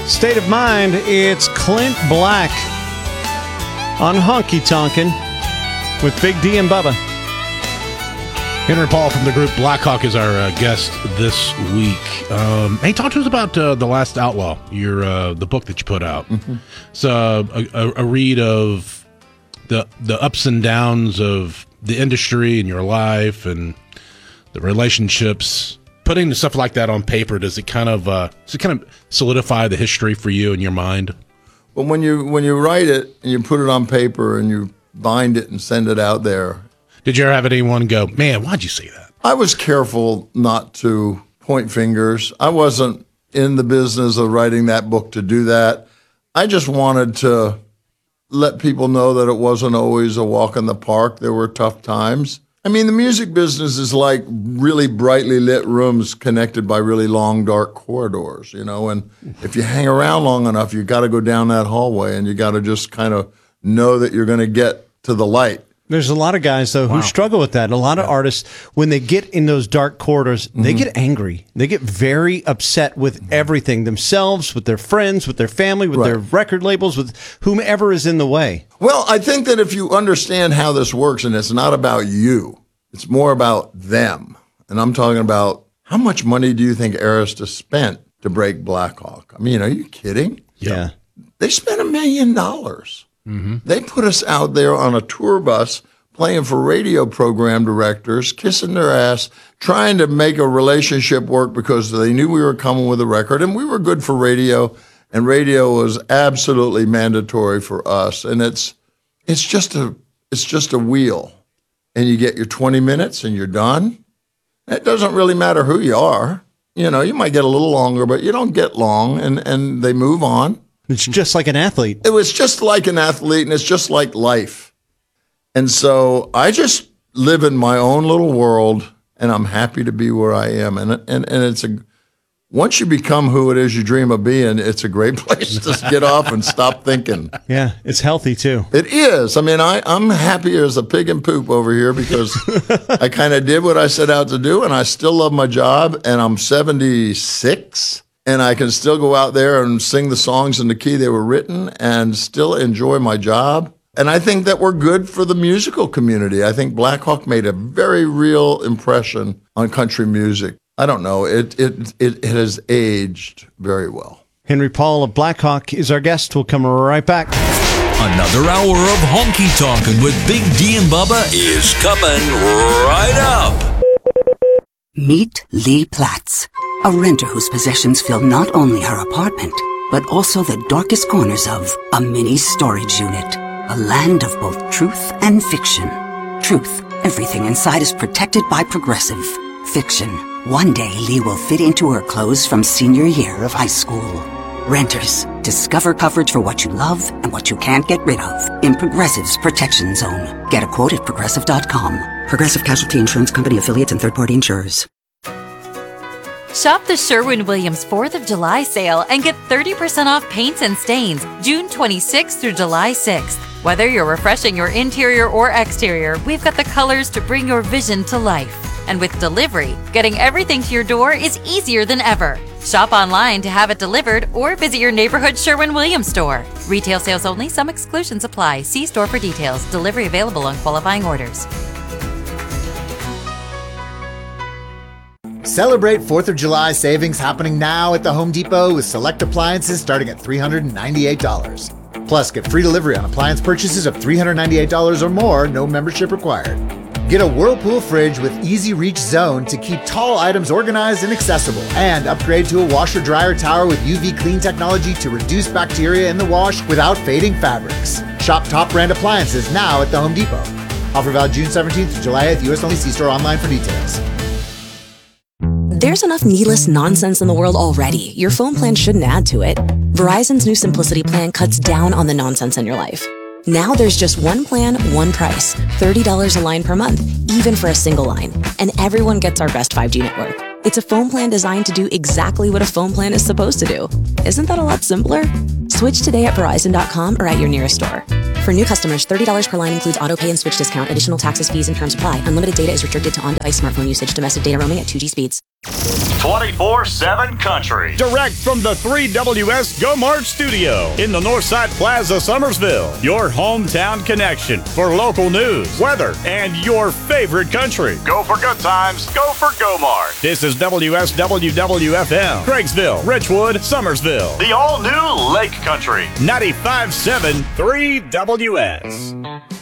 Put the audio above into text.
State of Mind, it's Clint Black on Honky Tonkin' with Big D and Bubba. Henry Paul from the group Blackhawk is our guest this week. Hey, talk to us about The Last Outlaw, the book that you put out. Mm-hmm. It's a read of the ups and downs of the industry and your life and the relationships. Putting stuff like that on paper, does it kind of solidify the history for you in your mind? Well, when you write it and you put it on paper and you bind it and send it out there. Did you ever have anyone go, man, why'd you say that? I was careful not to point fingers. I wasn't in the business of writing that book to do that. I just wanted to let people know that it wasn't always a walk in the park. There were tough times. I mean, the music business is like really brightly lit rooms connected by really long, dark corridors, and if you hang around long enough, you got to go down that hallway and you got to just kind of know that you're going to get to the light. There's a lot of guys, though, who struggle with that. A lot of artists, when they get in those dark corridors, they get angry. They get very upset with everything, themselves, with their friends, with their family, with their record labels, with whomever is in the way. Well, I think that if you understand how this works, and it's not about you, it's more about them. And I'm talking about, how much money do you think Arista spent to break Blackhawk? I mean, are you kidding? Yeah. They spent $1 million. Mm-hmm. They put us out there on a tour bus playing for radio program directors, kissing their ass, trying to make a relationship work because they knew we were coming with a record, and we were good for radio, and radio was absolutely mandatory for us. And it's just a wheel, and you get your 20 minutes and you're done. It doesn't really matter who you are. You might get a little longer, but you don't get long, and they move on. It's just like an athlete. It was just like an athlete, and it's just like life. And so I just live in my own little world, and I'm happy to be where I am. And it's once you become who it is you dream of being, it's a great place to get off and stop thinking. Yeah, it's healthy too. It is. I mean, I'm happy as a pig in poop over here because I kind of did what I set out to do, and I still love my job, and I'm 76. And I can still go out there and sing the songs in the key they were written and still enjoy my job. And I think that we're good for the musical community. I think Blackhawk made a very real impression on country music. I don't know. It has aged very well. Henry Paul of Blackhawk is our guest. We'll come right back. Another hour of Honky Tonkin' with Big D and Bubba is coming right up. Meet Lee Platts, a renter whose possessions fill not only her apartment, but also the darkest corners of a mini storage unit. A land of both truth and fiction. Truth, everything inside is protected by Progressive. Fiction, one day Lee will fit into her clothes from senior year of high school. Renters, discover coverage for what you love and what you can't get rid of in Progressive's Protection Zone. Get a quote at Progressive.com. Progressive Casualty Insurance Company affiliates and third-party insurers. Shop the Sherwin-Williams 4th of July sale and get 30% off paints and stains June 26th through July 6th. Whether you're refreshing your interior or exterior, we've got the colors to bring your vision to life. And with delivery, getting everything to your door is easier than ever. Shop online to have it delivered or visit your neighborhood Sherwin-Williams store. Retail sales only. Some exclusions apply. See store for details. Delivery available on qualifying orders. Celebrate 4th of July savings happening now at the Home Depot with select appliances starting at $398. Plus, get free delivery on appliance purchases of $398 or more, no membership required. Get a Whirlpool fridge with Easy Reach Zone to keep tall items organized and accessible. And upgrade to a washer-dryer tower with UV clean technology to reduce bacteria in the wash without fading fabrics. Shop top brand appliances now at the Home Depot. Offer valid June 17th to July 8th, US only. See store online for details. There's enough needless nonsense in the world already. Your phone plan shouldn't add to it. Verizon's new Simplicity plan cuts down on the nonsense in your life. Now there's just one plan, one price, $30 a line per month, even for a single line. And everyone gets our best 5G network. It's a phone plan designed to do exactly what a phone plan is supposed to do. Isn't that a lot simpler? Switch today at Verizon.com or at your nearest store. For new customers, $30 per line includes auto pay and switch discount. Additional taxes, fees, and terms apply. Unlimited data is restricted to on-device smartphone usage. Domestic data roaming at 2G speeds. 24/7 Country. Direct from the 3WS Go Mart studio in the Northside Plaza, Summersville. Your hometown connection for local news, weather, and your favorite country. Go for good times. Go for Go Mart. This is WSWWFM, Craigsville, Richwood, Summersville. The all-new Lake Country. 95.7 3WS.